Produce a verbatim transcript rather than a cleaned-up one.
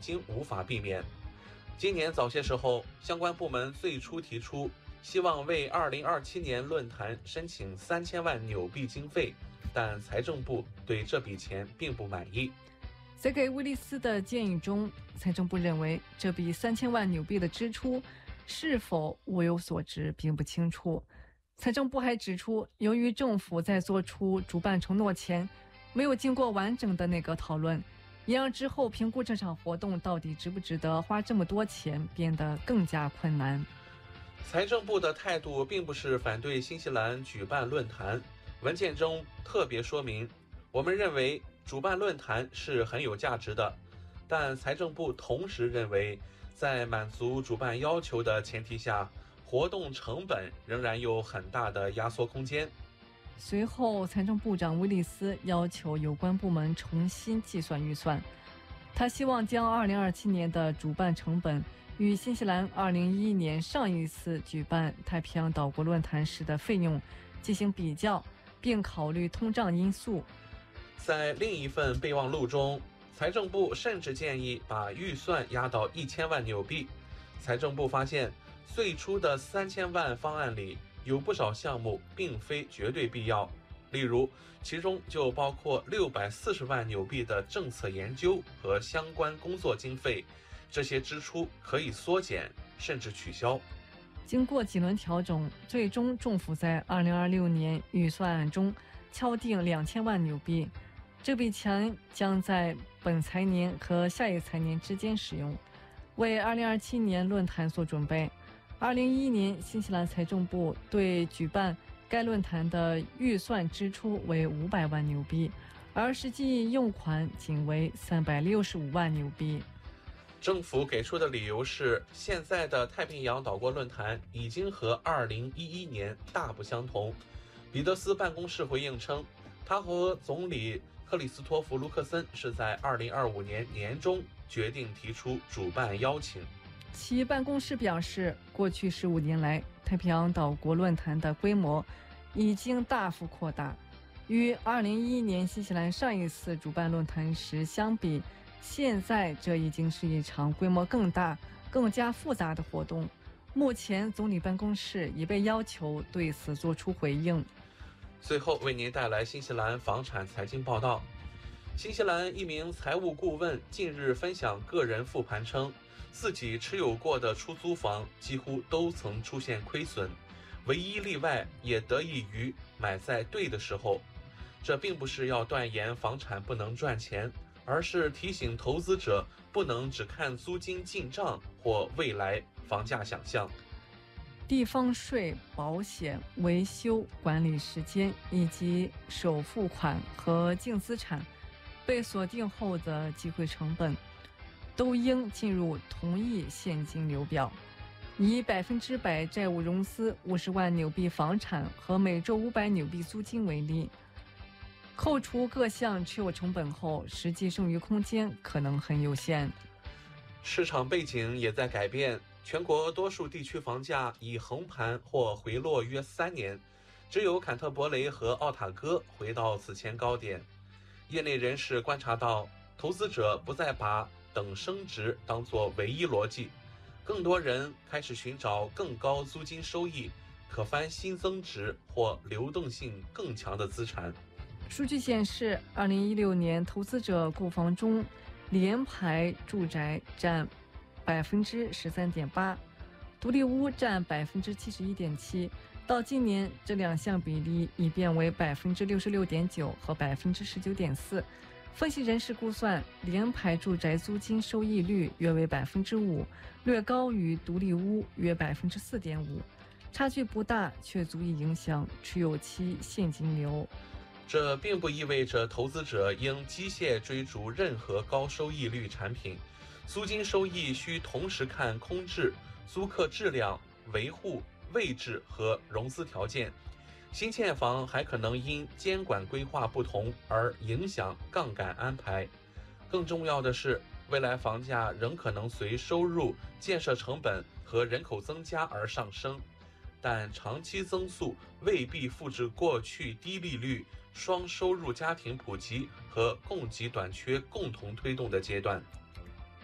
经无法避免。今年早些时候，相关部门最初提出希望为二零二七年论坛申请三千万纽币经费，但财政部对这笔钱并不满意。 在给威利斯的建议中，财政部认为这笔三千万纽币的支出是否物有所值并不清楚。财政部还指出，由于政府在做出主办承诺前没有经过完整的内阁讨论，也让之后评估这场活动到底值不值得花这么多钱变得更加困难。 财政部的态度并不是反对新西兰举办论坛，文件中特别说明，我们认为主办论坛是很有价值的，但财政部同时认为，在满足主办要求的前提下，活动成本仍然有很大的压缩空间。 随后，财政部长威利斯要求有关部门重新计算预算。他希望将二零二七年的主办成本与新西兰二零一一年上一次举办太平洋岛国论坛时的费用进行比较，并考虑通胀因素。 在另一份备忘录中，财政部甚至建议把预算压到一千万纽币。财政部发现，最初的三千万方案里有不少项目并非绝对必要，例如其中就包括六百四十万纽币的政策研究和相关工作经费，这些支出可以缩减甚至取消。 经过几轮调整，最终政府在二零二六年预算案中敲定两千万纽币，这笔钱将在本财年和下一财年之间使用，为二零二七年论坛做准备。二零一一年，新西兰财政部对举办该论坛的预算支出为五百万纽币，而实际用款仅为三百六十五万纽币。 政府给出的理由是，现在的太平洋岛国论坛已经和二零一一年大不相同。彼得斯办公室回应称，他和总理克里斯托弗·卢克森是在二零二五年年中决定提出主办邀请。 其办公室表示，过去十五年来，太平洋岛国论坛的规模已经大幅扩大。与二零一一年新西兰上一次主办论坛时相比，现在这已经是一场规模更大、更加复杂的活动。目前，总理办公室已被要求对此作出回应。 最后为您带来新西兰房产财经报道。新西兰一名财务顾问近日分享个人复盘称，自己持有过的出租房几乎都曾出现亏损，唯一例外也得益于买在对的时候。这并不是要断言房产不能赚钱，而是提醒投资者不能只看租金进账或未来房价想象。 地方税、保险、维修、管理时间以及首付款和净资产被锁定后的机会成本都应进入同一现金流表。以百分之百债务融资五十万纽币房产和每周五百纽币租金为例，扣除各项持有成本后，实际剩余空间可能很有限。 市场背景也在改变，全国多数地区房价已横盘或回落约三年，只有坎特伯雷和奥塔哥回到此前高点。业内人士观察到，投资者不再把等升值当作唯一逻辑，更多人开始寻找更高租金收益、可翻新增值或流动性更强的资产。 数据显示，二零一六年投资者购房中，联排住宅占百分之十三点八，独立屋占百分之七十一点七。到今年，这两项比例已变为百分之六十六点九和百分之十九点四。分析人士估算，联排住宅租金收益率约为百分之五，略高于独立屋约百分之四点五，差距不大，却足以影响持有期现金流。 这并不意味着投资者应机械追逐任何高收益率产品，租金收益需同时看空置、租客质量、维护、位置和融资条件。新建房还可能因监管规划不同而影响杠杆安排。更重要的是，未来房价仍可能随收入、建设成本和人口增加而上升，但长期增速未必复制过去低利率、双收入家庭普及和供给短缺共同推动的阶段。